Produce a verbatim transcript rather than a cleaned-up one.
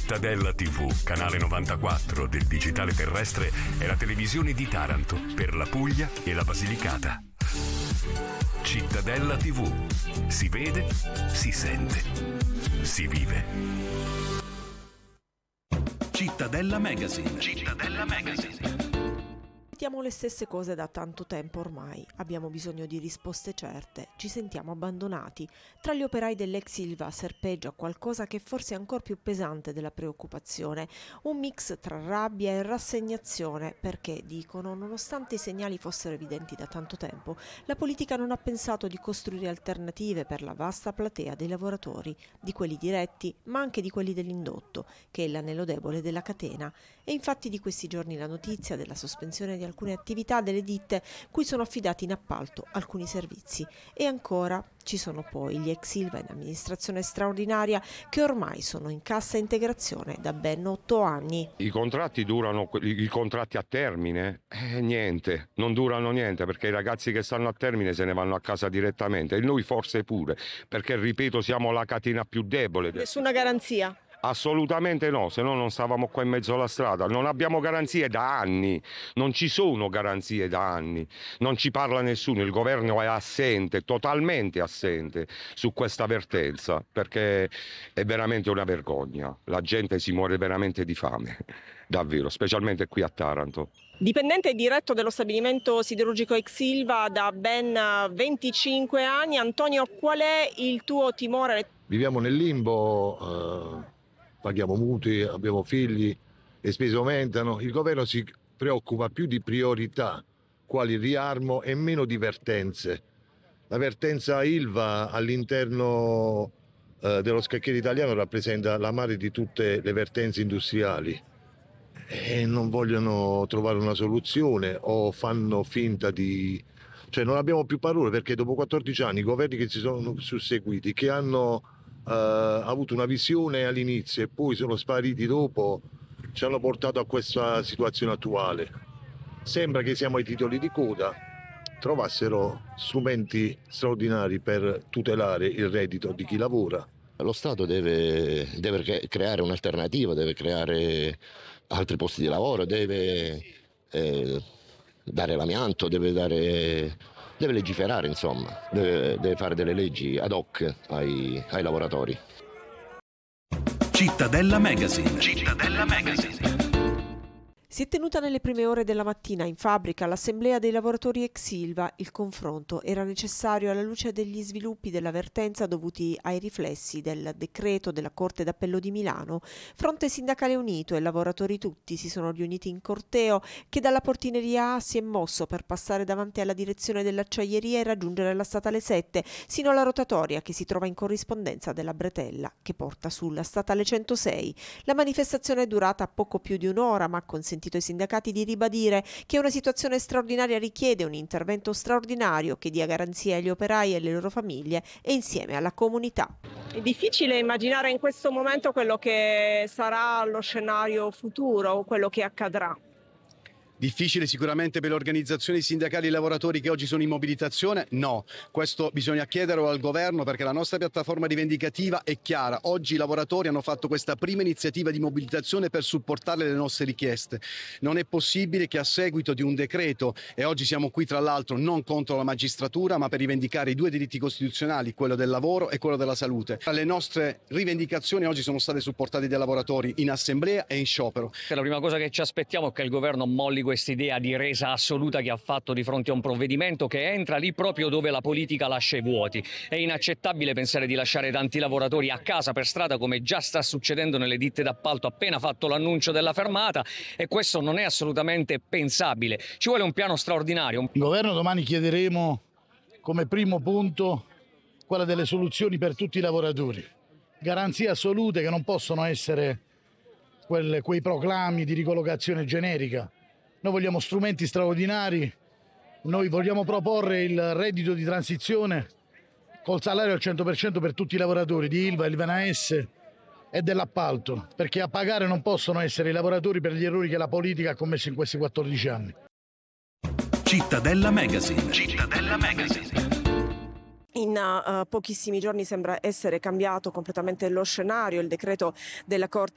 Cittadella tivù, canale novantaquattro del digitale terrestre, è la televisione di Taranto per la Puglia e la Basilicata. Cittadella tivù. Si vede, si sente, si vive. Cittadella Magazine. Cittadella Magazine. Sentiamo le stesse cose da tanto tempo ormai, abbiamo bisogno di risposte certe, ci sentiamo abbandonati. Tra gli operai dell'ex Ilva serpeggia qualcosa che forse è ancora più pesante della preoccupazione, un mix tra rabbia e rassegnazione, perché, dicono, nonostante i segnali fossero evidenti da tanto tempo, la politica non ha pensato di costruire alternative per la vasta platea dei lavoratori, di quelli diretti, ma anche di quelli dell'indotto, che è l'anello debole della catena. E infatti di questi giorni la notizia della sospensione di alcune attività delle ditte cui sono affidati in appalto alcuni servizi. E ancora ci sono poi gli ex Ilva in amministrazione straordinaria che ormai sono in cassa integrazione da ben otto anni. I contratti durano, i contratti a termine? Eh, niente, non durano niente, perché i ragazzi che stanno a termine se ne vanno a casa direttamente, e noi forse pure, perché ripeto siamo la catena più debole. Nessuna garanzia? Assolutamente no, se no non stavamo qua in mezzo alla strada. Non abbiamo garanzie da anni, non ci sono garanzie da anni, non ci parla nessuno, il governo è assente, totalmente assente su questa vertenza, perché è veramente una vergogna, la gente si muore veramente di fame, davvero, specialmente qui a Taranto. Dipendente diretto dello stabilimento siderurgico ex Ilva da ben venticinque anni, Antonio, qual è il tuo timore? Viviamo nel limbo, eh... paghiamo mutui, abbiamo figli, le spese aumentano, il governo si preoccupa più di priorità quali riarmo e meno di vertenze. La vertenza Ilva all'interno eh, dello scacchiere italiano rappresenta la madre di tutte le vertenze industriali e non vogliono trovare una soluzione o fanno finta di... cioè non abbiamo più parole, perché dopo quattordici anni i governi che si sono susseguiti, che hanno Uh, avuto una visione all'inizio e poi sono spariti dopo, ci hanno portato a questa situazione attuale. Sembra che siamo ai titoli di coda, trovassero strumenti straordinari per tutelare il reddito di chi lavora. Lo Stato deve, deve creare un'alternativa, deve creare altri posti di lavoro, deve eh, dare l'amianto, deve dare... deve legiferare, insomma, deve, deve fare delle leggi ad hoc ai, ai lavoratori. Cittadella Magazine. Cittadella Magazine. Si è tenuta nelle prime ore della mattina in fabbrica l'assemblea dei lavoratori ex Ilva. Il confronto era necessario alla luce degli sviluppi della vertenza dovuti ai riflessi del decreto della Corte d'Appello di Milano. Fronte Sindacale Unito e lavoratori tutti si sono riuniti in corteo che dalla portineria A si è mosso per passare davanti alla direzione dell'acciaieria e raggiungere la Statale sette, sino alla rotatoria che si trova in corrispondenza della Bretella, che porta sulla Statale centosei. La manifestazione è durata poco più di un'ora, ma ha consentito ai sindacati di ribadire che una situazione straordinaria richiede un intervento straordinario che dia garanzie agli operai e alle loro famiglie e insieme alla comunità. È difficile immaginare in questo momento quello che sarà lo scenario futuro, quello che accadrà. Difficile sicuramente per le organizzazioni sindacali e lavoratori che oggi sono in mobilitazione? No, questo bisogna chiederlo al governo, perché la nostra piattaforma rivendicativa è chiara. Oggi i lavoratori hanno fatto questa prima iniziativa di mobilitazione per supportare le nostre richieste. Non è possibile che a seguito di un decreto, e oggi siamo qui tra l'altro non contro la magistratura, ma per rivendicare i due diritti costituzionali, quello del lavoro e quello della salute. Le nostre rivendicazioni oggi sono state supportate dai lavoratori in assemblea e in sciopero. La prima cosa che ci aspettiamo è che il governo molli questa idea di resa assoluta che ha fatto di fronte a un provvedimento che entra lì proprio dove la politica lascia i vuoti. È inaccettabile pensare di lasciare tanti lavoratori a casa per strada, come già sta succedendo nelle ditte d'appalto appena fatto l'annuncio della fermata, e questo non è assolutamente pensabile. Ci vuole un piano straordinario. Il governo domani chiederemo come primo punto quella delle soluzioni per tutti i lavoratori. Garanzie assolute che non possono essere quelle, quei proclami di ricollocazione generica. Noi vogliamo strumenti straordinari, noi vogliamo proporre il reddito di transizione col salario al cento per cento per tutti i lavoratori di Ilva, Ilva S e dell'appalto, perché a pagare non possono essere i lavoratori per gli errori che la politica ha commesso in questi quattordici anni. Cittadella Magazine. Cittadella Magazine. In uh, pochissimi giorni sembra essere cambiato completamente lo scenario. Il decreto della Corte